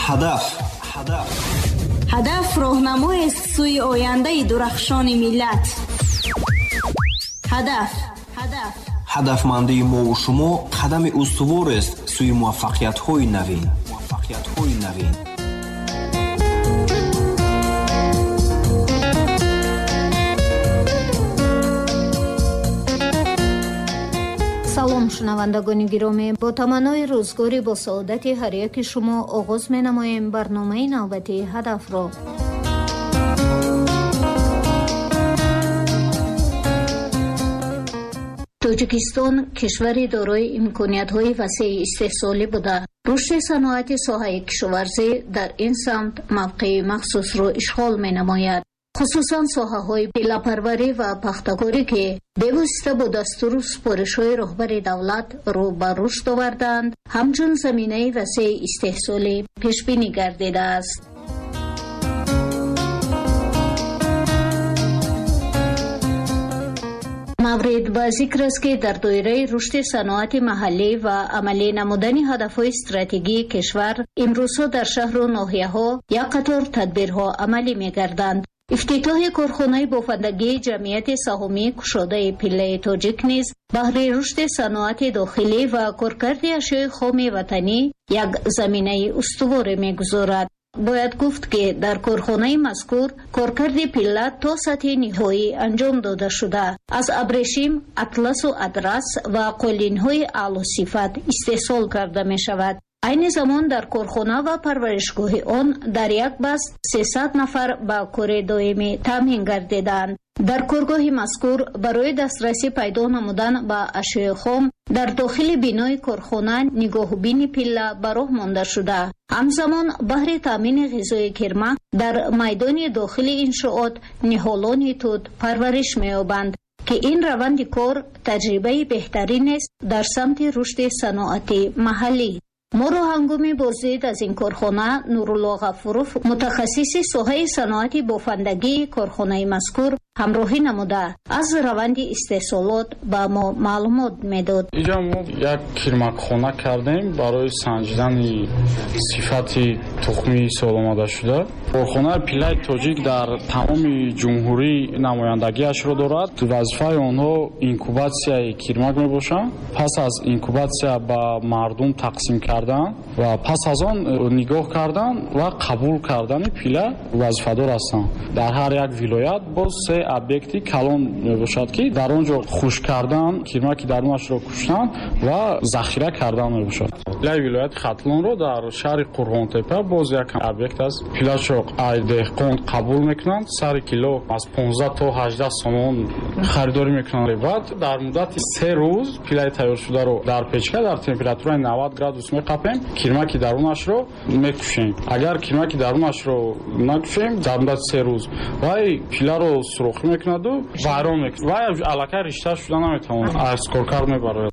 ҳадаф роҳнамоест сӯи ояндаи дурахшони миллат. ҳадафмандии мову шумо қадами устуворест сӯи муваффақиятҳои навин. салом шунавандагони гиромӣ, бо таманнои рӯзгори бо саодати ҳар яки шумо оғоз менамоем барномаи навбатии ҳадафро. тоҷикистон кишвари дорои имкониятҳои васеъи истеҳсолӣ буда, рушди саноати соҳаи кишоварзӣ дар ин самт мавқеи махсусро ишғол менамояд. хусусан соҳаҳои пиллапарварӣ ва пахтакорӣ ки бевосита бо дастуру супоришҳои роҳбари давлат рӯ ба рушд овардаанд, ҳамчун заминаи васеъи истеҳсолӣ пешбинӣ гардидааст. маврид ба зикр аст ки дар доираи рушди саноати маҳаллӣ ва амалӣ намудани ҳадафҳои стратегии кишвар имрӯзҳо дар шаҳру ноҳияҳо як қатор тадбирҳо амалӣ мегарданд. ифтитоҳи корхонаи бофандагии ҷамъияти саҳумии кушодаи пиллаи тоҷик низ баҳри рушди саноати дохилӣ ва коркарди ашёи хоми ватанӣ як заминаи устуворе мегузорад. бояд гуфт ки дар корхонаи мазкур коркарди пилла то сатҳи ниҳоӣ анҷом дода шуда, аз абрешим, атласу адрас ва қолинҳои аълусифат истеҳсол карда мешавад. айни замон дар корхона ва парваришгоҳи он дар як баст 300 нафар ба кори доимӣ таъмин гардиданд. дар коргоҳи мазкур барои дастрасӣ пайдо намудан ба ашёи хом дар дохили бинои корхона нигоҳубини пилла ба роҳ монда шуда. ҳамзамон баҳри таъмини ғизои кирма дар майдони дохили иншоот ниҳолони туд парвариш меёбанд ки ин раванди кор таҷрибаи беҳтариneст дар самти рушди саноати маҳаллӣ. моро ҳангоми боздид аз ин корхона Нурулло Ғафуров, мутахассиси соҳаи саноати бофандагии корхонаи мазкур, ҳамроҳӣ намуда аз раванди истеҳсолот ба мо маълумот медод. инҷа мо як кирмакхона кардем барои санҷидани сифати тухми соломадашуда. корхонаи пиллаи тоҷик дар тамоми ҷумҳурӣ намояндагиашро дорад. вазифаи онҳо инкубатсияи кирмак мебошанд. пас аз инкубатсия ба мардум тақсим кардан ва пас аз он нигоҳ кардан ва қабул кардани пилла вазифадор ҳастанд. дар ҳар як вилоят бо се объекти калон мебошад ки дар он ҷо хушк кардан, кирмаки дарунашро куштан ва захира кардан мебошад. пиллаи вилояти хатлонро дар шаҳри қурғонтепа боз як объект аст. пиллашо ай деҳқон қабул мекунанд, сари кило аз 15 то 18 сомон харидорӣ мекунанд. баъд дар муддати 3 рӯз пиллаи тайёршударо дар печка дар температураи 90 градус меқапем, кирмаки дарунашро мекушем. агар кирмаки дарунашро накушем дар муддати 3 рӯз вай пилларо сурохӣ мекунаду вайрон мекунад. вай аллакай ришта шуда наметавонад аз коркар мебарояд.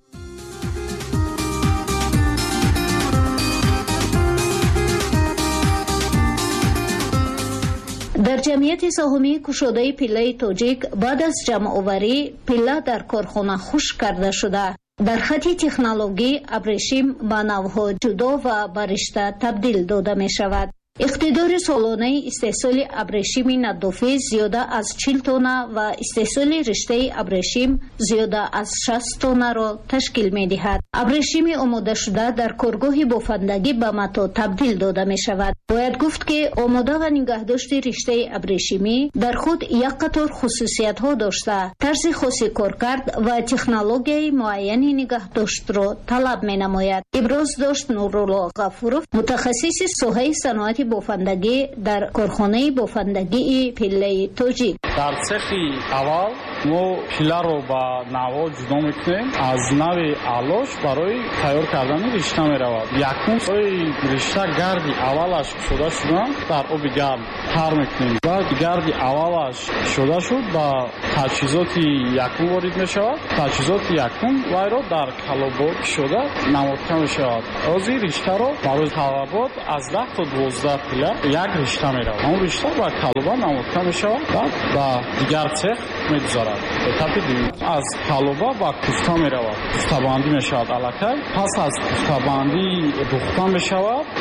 дар ҷамъияти саҳумии кушодаи пиллаи тоҷик баъд аз ҷамъоварӣ пилла дар корхона хушк карда шуда дар хатти технологӣ абрешим ба навъҳо ҷудо ва ба ришта табдил дода мешавад. иқтидори солонаи истеҳсоли абрешими наддофӣ зиёда аз 40 тонна ва истеҳсоли риштаи абрешим зиёда аз 60 тоннаро ташкил медиҳад. абрешими омодашуда дар коргоҳи бофандагӣ ба матоъ табдил дода мешавад. бояд гуфт ки омода ва нигаҳдошти риштаи абрешимӣ дар худ як қатор хусусиятҳо дошта, тарзи хоси коркард ва технологияи муайяни нигаҳдоштро талаб менамояд. иброз дошт Нурулло Ғафуров, мутахассиси соҳаи саноати бофандагӣ дар корхонаи бофандагии пиллаи тоҷик. дар цехи аввал мо пилларо ба навъҳо ҷудо мекунем. аз нави алош барои тайёр кардани ришта меравад. якум сои ришта гарди аввалаш кушода шудан дар оби гарм тар мекунем. баъд гарди аввалаш кушода шуд ба таҷҳизоти якум ворид мешавад. таҷҳизоти якум вайро дар калобо кушода намотка мешавад. ози риштаро барои талабот аз 10 то 12 пилла як ришта меравад. он ришта ба калоба намотка мешавад. баъд ба дигар цех мегузарад. этапи дуввум аз калоба ба куфта меравад. куфтабандӣ мешавад аллакай. пас аз куфтабандӣ духта мешавад.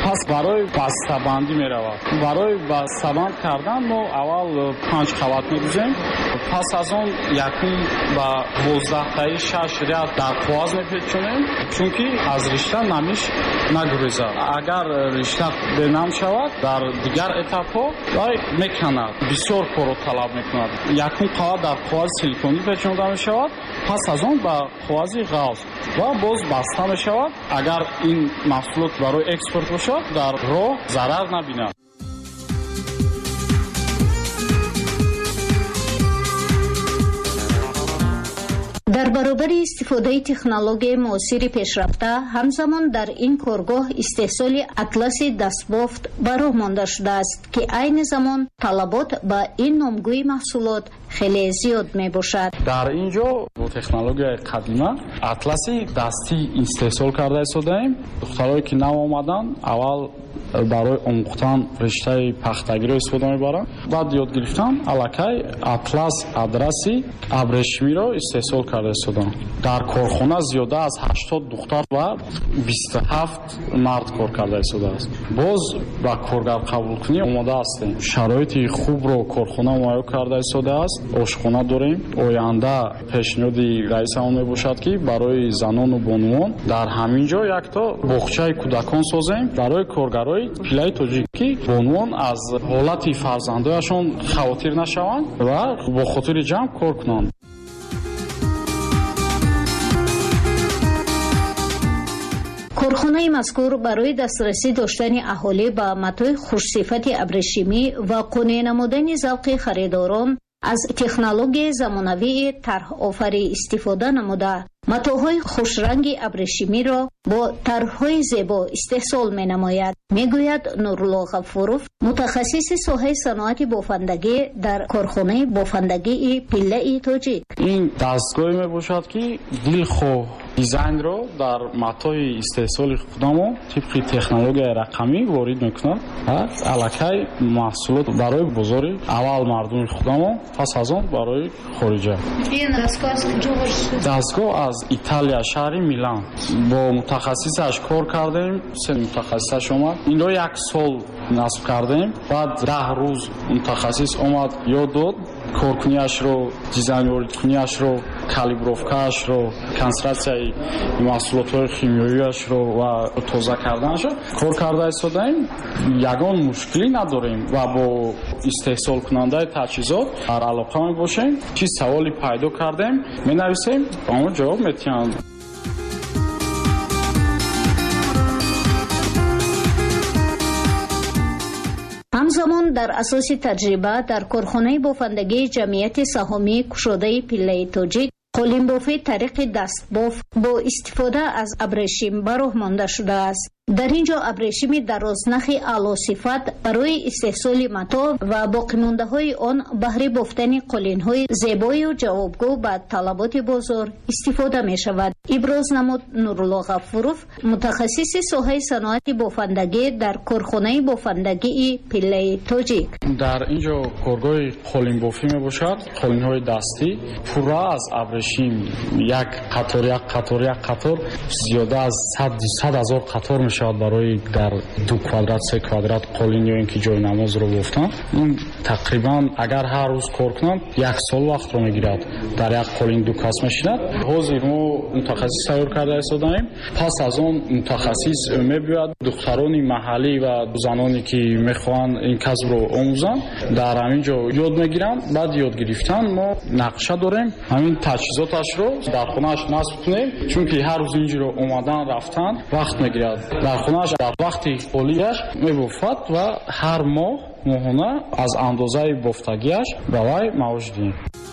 пас барои бастабандӣ меравад. Барои бастабанд кардан мо аввал 5 қават мегузем. пас аз он якум ба 12-таи 6 ряд дар қоғоз мепечонем, чунки аз ришта намиш нагурезад. агар ришта бенам шавад, дар дигар этапҳо вай меканад, бисёр корро талаб мекунад. якум қават дар қоғози силиконӣ печонида мешавад, пас аз он ба қоғози ғафс ва боз баста мешавад. агар ин маҳсулот барои экспорт бошад, дар роҳ зарар набинад. дар баробари истифодаи технологияи муосири пешрафта ҳамзамон дар ин коргоҳ истеҳсоли атласи дастбофт ба роҳ монда шудааст, ки айни замон талабот ба ин номгӯи маҳсулот хеле зиёд мебошад. дар ин ҷо бо технологияи қадима атласи дастӣ истеҳсол карда истодаем. духтароне ки нав омаданд, аввал барои омӯхтан риштаи пахтагиро истифода мебаранд, баъд ёд гирифтан аллакай атлас адраси абрешимиро истеҳсол карда истоданд. дар корхона зиёда аз 80 духтар ва 27 мард кор карда истодааст. боз ба коргар қабулкунӣ омода ҳастем. шароити хубро корхона муайё карда истодааст. ошхона дорем. оянда пешниҳоди раисамон мебошад ки барои занону бонувон дар ҳамин ҷо якто боғчаи кӯдакон созем барои коргарои пиллаи тоҷик, ки бонувон аз ҳолати фарзандояшон хавотир нашаванд ва бо хотири ҷамъ кор кунанд. корхонаи мазкур барои дастрасӣ доштани аҳолӣ ба матои хушсифати абрешимӣ ва қонеъ намудани завқи харидорон аз технологияи замонавии тарҳофарӣ истифода намуда матоъҳои хушранги абрешимиро бо тарҳҳои зебо истеҳсол менамояд, мегӯяд Нурулло Ғафуров, мутахассиси соҳаи саноати бофандагӣ дар корхонаи бофандагии пиллаи тоҷик. ин дастгоҳе мебошад ки дилхоҳ дизайнро дар матои истеҳсоли худамо тибқи технологияи рақамӣ ворид мекунад ва аллакай маҳсулот барои бозори аввал мардуми худамо, пас аз он барои хориҷа. дастгоҳ аз Италия, шаҳри Милан. бо мутахассисаш кор кардем. се мутахассисаш омад. инро 1 сол насб кардем. баъд 10 рӯз мутахассис омад, ёд дод коркунияшро, дизайнворидкунияшро, калибровкаашро, конструксияи маҳсулотҳои химиёвияшро ва тоза карданашро кор карда истодаем. ягон мушкилӣ надорем ва бо истеҳсолкунандаи таҷҳизот дар алоқа мебошем. чӣ саволи пайдо кардем менависем, ба он ҷавоб метиҳанд. ҳамзамон дар асоси таҷриба дар корхонаи бофандагии ҷамъияти саҳомии кушодаи пиллаи тоҷик қолинбофи тариқи дастбоф бо истифода аз абрешим ба роҳ монда шудааст. дар ин ҷо абрешими дарознахи аълосифат барои истеҳсоли матоъ ва боқимондаҳои он баҳри бофтани қолинҳои зебою ҷавобгӯ ба талаботи бозор истифода мешавад. иброз намуд Нурулло Ғафуров, мутахассиси соҳаи саноати бофандагӣ дар корхонаи бофандагии пиллаи тоҷик. дар ин ҷо коргоҳи қолинбофӣ мебошад. қолинҳои дастӣ пурра аз абрешим, як қатор зиёда аз 100 000 қатор мешавад барои дар 2 квадрат 3 квадрат қолин ё ин ки ҷои намозро бофтан. ин тақрибан агар ҳар рӯз кор кунанд 1 сол вақтро мегирад. дар як қолин 2 кас мешинад. ҳозир мо мутахассис тайёр карда истодаем. пас аз он мутахассис мебиёяд духтарони маҳаллӣ ва заноне ки мехоҳанд ин касбро омӯзанд дар ҳамин ҷо ёд мегиранд. баъд ёд гирифтан мо нақша дорем, ҳамин таҷҳизоташро дар хонааш насб кунем, чунки ҳар рӯз инҷиро омадан рафтан вақт мегирад. дар хонааш дар вақти холияш мебофад ва ҳар моҳона аз андозаи бофтагиаш ба вай маош диҳем.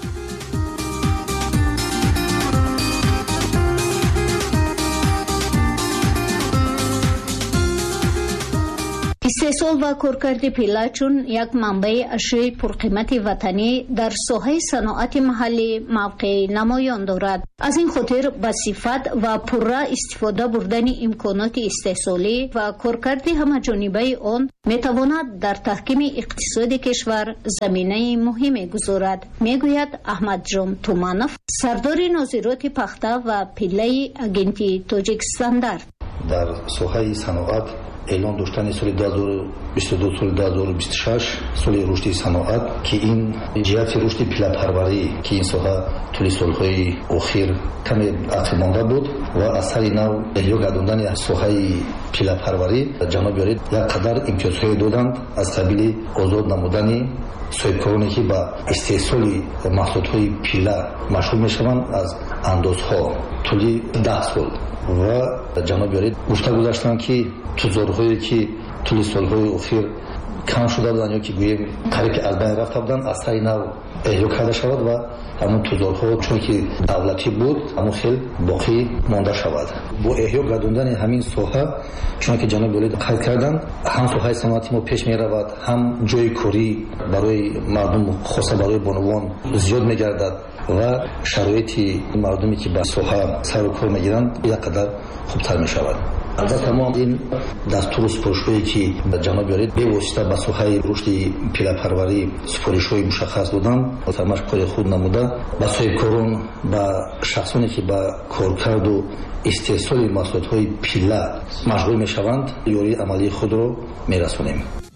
истеҳсол ва коркарди пилла чун як манбаи ашёи пурқимати ватанӣ дар соҳаи саноати маҳаллӣ мавқеи намоён дорад. аз ин хотир ба сифат ва пурра истифода бурдани имконоти истеҳсолӣ ва коркарди ҳамаҷонибаи он метавонад дар таҳкими иқтисоди кишвар заминаи муҳиме гузорад, мегӯяд Аҳмадҷон Туманов, сардори нозироти пахта ва пиллаи агенти Тоҷик Стандарт. дар соҳаи саноат эълон доштани соли 2022 соли 2026 соли рушди саноат ки ин ҷиҳати рушди пилапарварӣ ки ин соҳа тӯли солҳои охир каме ақибмонда буд ва аз сари нав эҳё гардондани соҳаи пилапарварӣ ҷаноби олӣ як қадар имтиёзҳое доданд аз қабили озод намудани соҳибкороне ки ба истеҳсоли маҳсулотҳои пилла машғул мешаванд аз андозҳо тӯли 10 сол ва ҷаноби олӣ гуфта гузаштанд ки тузорҳое ки тӯли солҳои охир кам шуда буданд ё ки гӯем қариб аз байн рафта буданд аз сари нав эҳё карда шавад ва ҳамун тузорҳо чун ки давлатӣ буд ҳамун хел боқӣ монда шавад. Бо эҳё гардондани ҳамин соҳа чуна ки ҷаноби олӣ қайд карданд ҳам соҳаи саноати мо пеш меравад, ҳам ҷои корӣ барои мардум хоса барои бонувон зиёд мегардад ва шароити мардуме ки ба соҳа сару кор мегиранд як қадар хубтар мешавад. Албатта мо ин дастуру супоришҳое ки ҷаноби олӣ бевосита ба соҳаи рушди пилапарварӣ супоришҳои мушаххас доданд ҳамаш кори худ намуда ба соҳибкорон ба шахсоне ки ба коркарду истеҳсоли маҳсулотҳои пилла машғул мешаванд ёрии амалии худро мерасонем.